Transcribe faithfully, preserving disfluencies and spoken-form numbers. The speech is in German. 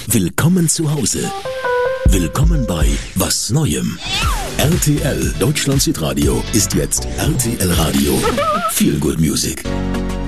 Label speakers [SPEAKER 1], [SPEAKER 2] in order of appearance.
[SPEAKER 1] Willkommen zu Hause. Willkommen bei Was Neuem. R T L Deutschland Hitradio ist jetzt R T L Radio. Feel Good Music.